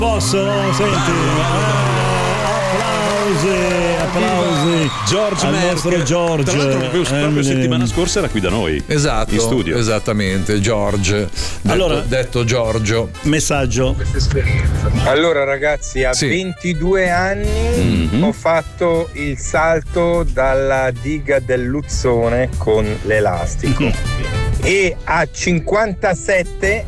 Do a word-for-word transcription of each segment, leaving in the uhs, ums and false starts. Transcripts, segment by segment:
Posso? Senti. Applausi, applausi. George al Merck. nostro George. Tra l'altro proprio, proprio Eh, settimana scorsa era qui da noi. Esatto, in studio. esattamente, George. Detto, Allora, detto Giorgio. Messaggio. Allora ragazzi, a Sì. ventidue anni Mhm. ho fatto il salto dalla diga del Luzzone con l'elastico e a cinquantasette,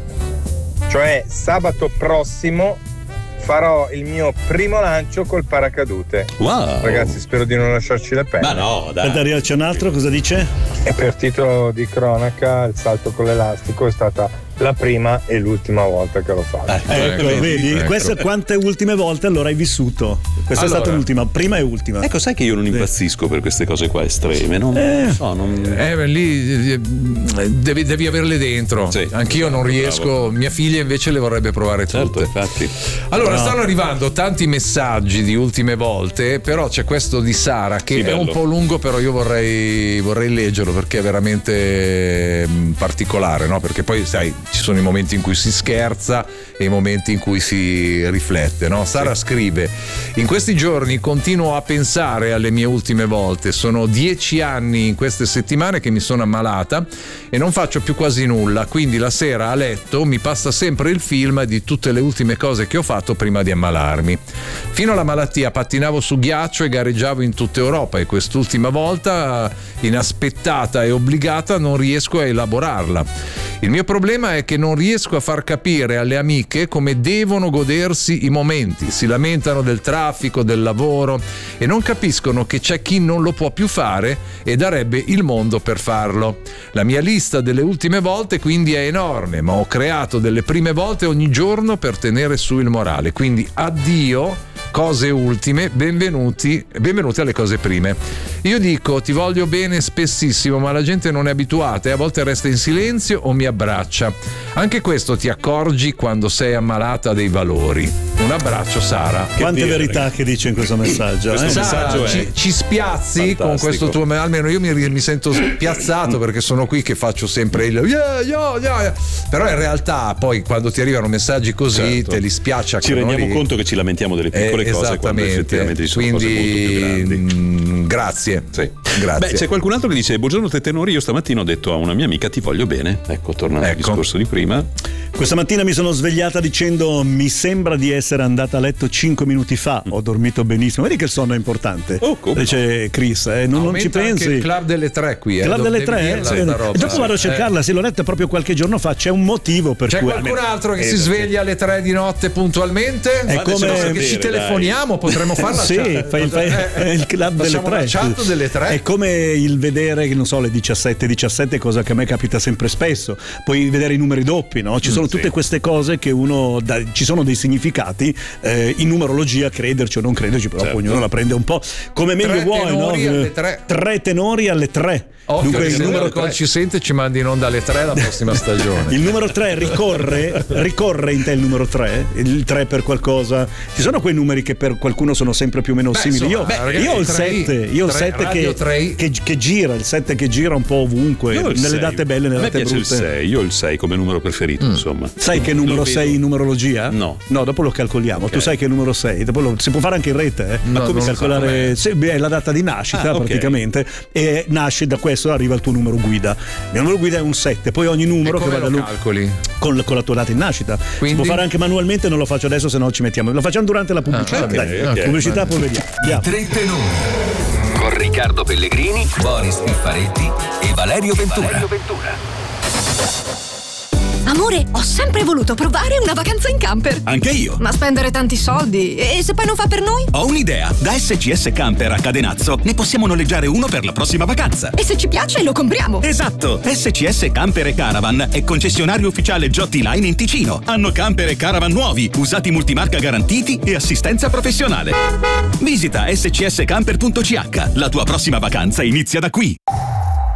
cioè sabato prossimo, farò il mio primo lancio col paracadute. Wow. Ragazzi, spero di non lasciarci le penne. Ma no, dai. Aspetta, arriva- c'è un altro, cosa dice? E per titolo di cronaca, il salto con l'elastico è stata la prima e l'ultima volta che l'ho fatto. Ecco, ecco, vedi? ecco. Queste quante ultime volte allora hai vissuto? Questa Allora. è stata l'ultima, prima e ultima. Ecco, sai che io non impazzisco per queste cose qua estreme, non Eh. so, non... Eh, beh, lì eh, devi, devi averle dentro. Sì. Anch'io non riesco. Bravo. Mia figlia invece le vorrebbe provare Certo, tutte. infatti. Allora, No. stanno arrivando tanti messaggi di ultime volte, però c'è questo di Sara che Sì, è bello. un po' lungo, però io vorrei, vorrei leggerlo perché è veramente mm, particolare, no? Perché poi, sai, ci sono i momenti in cui si scherza e i momenti in cui si riflette, no? Sara scrive: in questi giorni continuo a pensare alle mie ultime volte, sono dieci anni in queste settimane che mi sono ammalata e non faccio più quasi nulla, quindi la sera a letto mi passa sempre il film di tutte le ultime cose che ho fatto prima di ammalarmi. Fino alla malattia pattinavo su ghiaccio e gareggiavo in tutta Europa e quest'ultima volta, inaspettata e obbligata, non riesco a elaborarla. Il mio problema è che non riesco a far capire alle amiche come devono godersi i momenti. Si lamentano del traffico, del lavoro e non capiscono che c'è chi non lo può più fare e darebbe il mondo per farlo. La mia lista delle ultime volte quindi è enorme, ma ho creato delle prime volte ogni giorno per tenere su il morale. Quindi addio cose ultime, benvenuti, benvenuti alle cose prime. Io dico ti voglio bene spessissimo, ma la gente non è abituata e a volte resta in silenzio o mi abbraccia. Anche questo ti accorgi quando sei ammalata dei valori. Un abbraccio, Sara. Quante dire, verità che dice in questo messaggio. Questo eh? messaggio- Sara, messaggio è ci, ci spiazzi fantastico. con questo tuo, almeno io mi, mi sento spiazzato perché sono qui che faccio sempre il yeah, yeah, yeah. Però in realtà poi quando ti arrivano messaggi così Certo. te li spiaccia. Ci rendiamo conto che ci lamentiamo delle piccole Eh, cose quando effettivamente ci sono cose molto più quindi grandi. mh, grazie. Sì. Grazie. Beh, c'è qualcun altro che dice: buongiorno te tenori, io stamattina ho detto a una mia amica ti voglio bene. Ecco, tornando al Ecco. discorso di prima. Questa mattina mi sono svegliata dicendo mi sembra di essere andata a letto cinque minuti fa, ho dormito benissimo. Vedi che il sonno è importante. Oh, come? Dice Chris, eh, non, non ci Aumenta anche pensi. il club delle tre qui, eh. Club Devo- delle devi tre? dirla Sì. sta E roba. dopo vado a Eh. cercarla, se l'ho letta proprio qualche giorno fa, c'è un motivo per C'è cui qualcun almeno- altro che Eh, si sveglia alle tre di notte puntualmente? È Fateci come- sapere, Che ci dai. telefoniamo, potremmo farla. Sì, chat. fai, fai Eh, il club delle facciamo tre. una chat delle tre. È come il vedere, non so, le diciassette diciassette, cosa che a me capita sempre spesso. Puoi vedere i numeri doppi, no? Ci sono sì. tutte queste cose che uno dà- ci sono dei significati eh, in numerologia, crederci o non crederci, però Certo. poi ognuno la prende un po' come meglio Tre vuoi, no? tenori alle tre. Tre tenori alle tre. Occhio, Dunque che il se numero Col ci sente ci mandi in onda alle tre la prossima stagione. il numero tre ricorre, ricorre in te il numero tre, il tre per qualcosa. Ci sono quei numeri che per qualcuno sono sempre più o meno Beh, simili. Io, insomma, ragazzi, io ho il tre- sette, io ho il tre- sette Radio che, tre. che, che gira, il sette che gira un po' ovunque, Io ho il nelle sei. date belle, nelle a me date piace brutte. il sei, io ho il sei come numero preferito, insomma. Sai che numero Lo vedo. sei in numerologia? No. No, dopo lo calcoliamo. Ok. Tu sai che numero sei, dopo lo, si può fare anche in rete, eh? No, Ma come non lo so, calcolare? com'è? Sì, beh, è la data di nascita Ah, ok. praticamente, e nasce da questo, arriva il tuo numero guida. Il numero guida è un sette, poi ogni numero E che come va da lo lui calcoli? con, con la tua data di nascita. Quindi? Si può fare anche manualmente, non lo faccio adesso, se no ci mettiamo. Lo facciamo durante la pubblicità. Ah, ok, Dai, ok. pubblicità, poi vediamo. Andiamo. Tre tenori con Riccardo Pellegrini, Boris Piffaretti e Valerio Ventura. Amore, ho sempre voluto provare una vacanza in camper. Anche io. Ma spendere tanti soldi? E se poi non fa per noi? Ho un'idea. Da S C S Camper a Cadenazzo ne possiamo noleggiare uno per la prossima vacanza. E se ci piace lo compriamo? Esatto! S C S Camper e Caravan è concessionario ufficiale Giotti Line in Ticino. Hanno camper e caravan nuovi, usati multimarca garantiti e assistenza professionale. Visita s c s camper punto c h. La tua prossima vacanza inizia da qui.